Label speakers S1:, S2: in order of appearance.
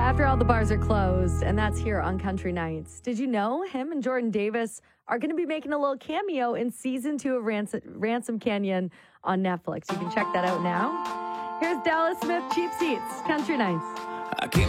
S1: After all the bars are closed, and that's here on Country Nights. Did you know him and Jordan Davis are going to be making a little cameo in season 2 of Ransom Canyon on Netflix? You can check that out now. Here's Dallas Smith, Cheap Seats, Country Nights.
S2: I keep